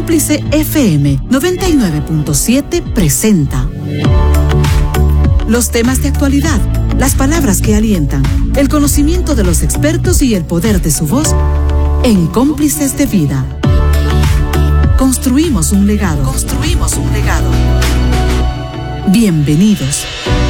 Cómplice FM 99.7 presenta los temas de actualidad, las palabras que alientan, el conocimiento de los expertos y el poder de su voz en Cómplices de Vida. Construimos un legado. Bienvenidos.